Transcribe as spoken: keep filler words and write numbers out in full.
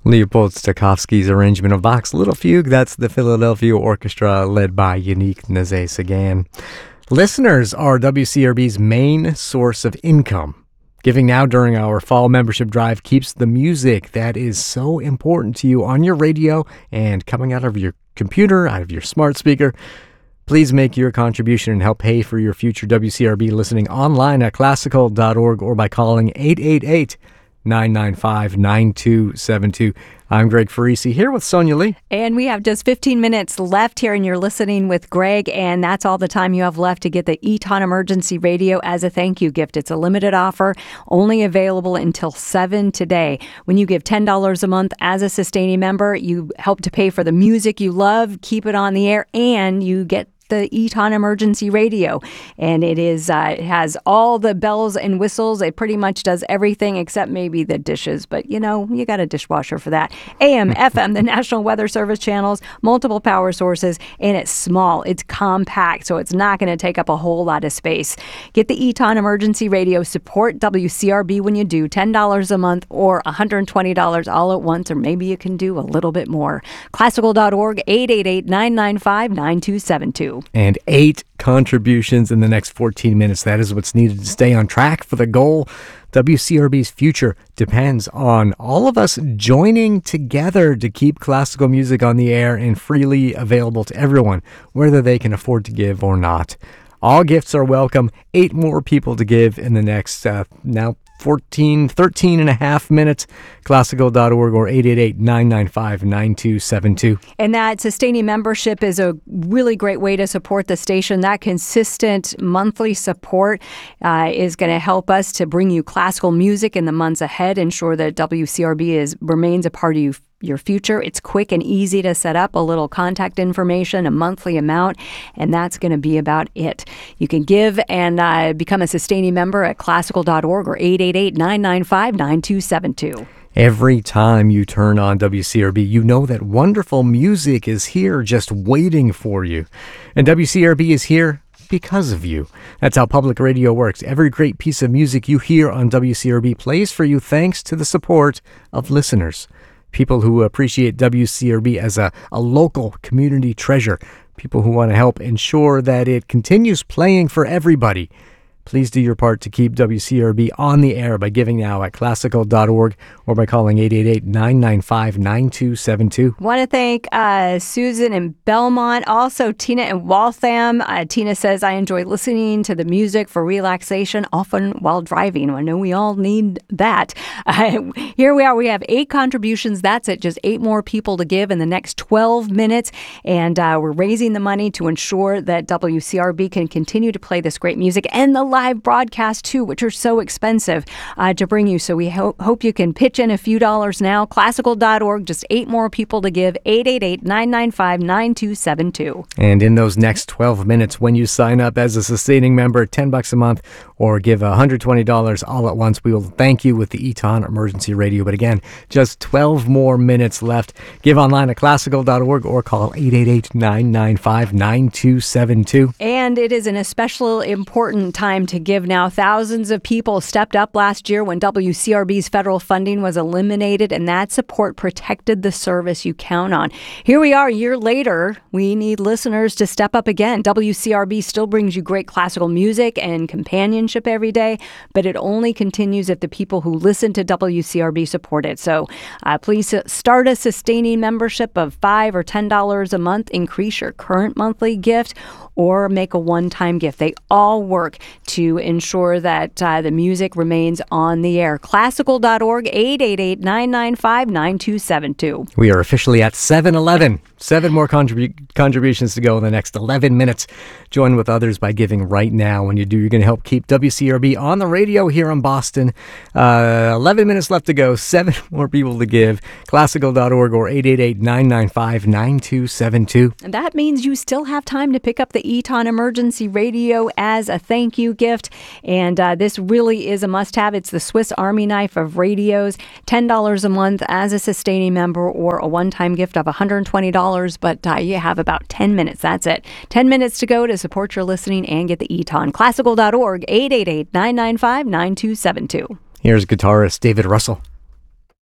Leopold Stokowski's arrangement of Bach's Little Fugue. That's the Philadelphia Orchestra led by Yannick Nézet-Séguin. Listeners are W C R B's main source of income. Giving now during our fall membership drive keeps the music that is so important to you on your radio and coming out of your computer, out of your smart speaker. Please make your contribution and help pay for your future W C R B listening online at classical dot org or by calling eight eight eight, nine nine five, nine two seven two. I'm Greg Farisi here with Sonia Lee. And we have just fifteen minutes left here, and you're listening with Greg, and that's all the time you have left to get the Eton Emergency Radio as a thank you gift. It's a limited offer, only available until seven today. When you give ten dollars a month as a sustaining member, you help to pay for the music you love, keep it on the air, and you get the Eton Emergency Radio. And it is uh, it has all the bells and whistles. It pretty much does everything except maybe the dishes. But, you know, you got a dishwasher for that. A M, F M, the National Weather Service channels, multiple power sources, and it's small. It's compact, so it's not going to take up a whole lot of space. Get the Eton Emergency Radio. Support W C R B when you do. ten dollars a month or one hundred twenty dollars all at once, or maybe you can do a little bit more. classical dot org, eight eight eight, nine nine five, nine two seven two. And eight contributions in the next fourteen minutes. That is what's needed to stay on track for the goal. W C R B's future depends on all of us joining together to keep classical music on the air and freely available to everyone, whether they can afford to give or not. All gifts are welcome. Eight more people to give in the next uh, now fourteen, thirteen and a half minutes. classical dot org or eight eight eight, nine nine five, nine two seven two. And that sustaining membership is a really great way to support the station. That consistent monthly support uh, is going to help us to bring you classical music in the months ahead, ensure that W C R B is remains a part of you. Your future. It's quick and easy to set up. A little contact information, a monthly amount, and that's going to be about it. You can give and uh, become a sustaining member at classical dot org or eight eight eight, nine nine five, nine two seven two. Every time you turn on W C R B, you know that wonderful music is here just waiting for you. And W C R B is here because of you. That's how public radio works. Every great piece of music you hear on W C R B plays for you thanks to the support of listeners. People who appreciate W C R B as a, a local community treasure. People who want to help ensure that it continues playing for everybody. Please do your part to keep W C R B on the air by giving now at classical dot org or by calling eight eight eight, nine nine five, nine two seven two. Want to thank uh, Susan in Belmont, also Tina in Waltham. Uh, Tina says, I enjoy listening to the music for relaxation, often while driving. I know we all need that. Uh, here we are. We have eight contributions. That's it. Just eight more people to give in the next twelve minutes. And uh, we're raising the money to ensure that W C R B can continue to play this great music and the live broadcast too, which are so expensive uh, to bring you. So we ho- hope you can pitch in a few dollars now. classical dot org, just eight more people to give. eight eight eight, nine nine five, nine two seven two. And in those next twelve minutes, when you sign up as a sustaining member, ten bucks a month, or give one hundred twenty dollars all at once, we will thank you with the Eton Emergency Radio. But again, just twelve more minutes left. Give online at classical dot org or call eight eight eight, nine nine five, nine two seven two. And it is an especially important time to give now. Thousands of people stepped up last year when W C R B's federal funding was eliminated, and that support protected the service you count on. Here we are a year later. We need listeners to step up again. W C R B still brings you great classical music and companionship every day, but it only continues if the people who listen to W C R B support it. So uh, please start a sustaining membership of five dollars or ten dollars a month. Increase your current monthly gift or make a one-time gift. They all work to ensure that uh, the music remains on the air. classical dot org, eight eight eight, nine nine five, nine two seven two. We are officially at seven eleven. Seven more contribu- contributions to go in the next eleven minutes. Join with others by giving right now. When you do, you're going to help keep W C R B on the radio here in Boston. Uh, eleven minutes left to go. Seven more people to give. classical dot org or eight eight eight, nine nine five, nine two seven two. And that means you still have time to pick up the Eton Emergency Radio as a thank you gift. And uh, this really is a must-have. It's the Swiss Army knife of radios. ten dollars a month as a sustaining member or a one-time gift of one hundred twenty dollars. But uh, you have about ten minutes. That's it. ten minutes to go to support your listening and get the Eton. classical dot org, eight eight eight, nine nine five, nine two seven two. Here's guitarist David Russell.